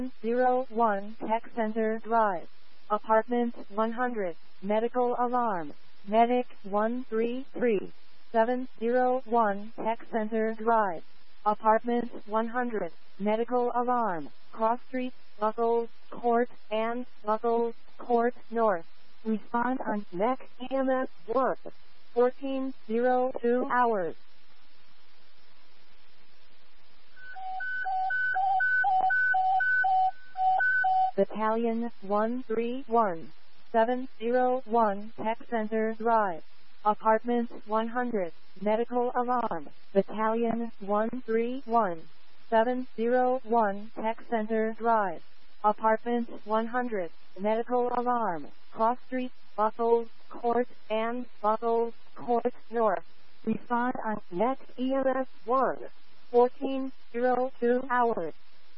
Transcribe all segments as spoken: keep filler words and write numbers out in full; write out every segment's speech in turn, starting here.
zero one Tech Center Drive, Apartment one hundred, Medical Alarm, Medic one three three, seven zero one Tech Center Drive, Apartment one hundred, Medical Alarm, Cross Street, Buckles Court, and Buckles Court North. Respond on next E M S one, fourteen oh two hours. Battalion one three one, seven zero one Tech Center Drive, Apartment one hundred, Medical Alarm, Battalion one three one, seven zero one Tech Center Drive, Apartment one hundred, Medical Alarm, Cross Street, Buckles Court, and Buckles Court North. Respond on next E M S one, fourteen oh two hours.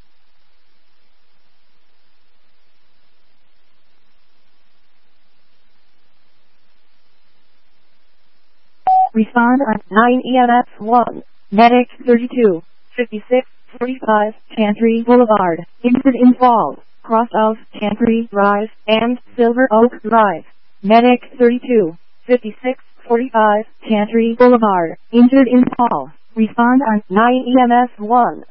Respond on nine E M S one, Medic thirty-two, fifty-six, forty-five, Chantry Boulevard, injured in falls, cross of Chantry Drive and Silver Oak Drive. Medic thirty-two, fifty-six, forty-five, Chantry Boulevard, injured in fall. Respond on nine E M S one.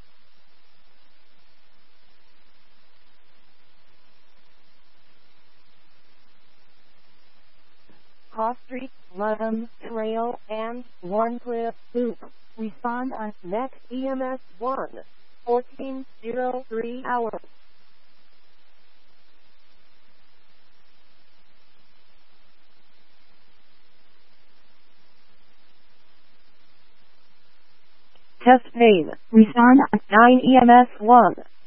Cross Street, Ludham Trail, and Warncliffe Loop. Respond on next E M S one, fourteen oh three hours. Test pain. Respond on nine E M S one,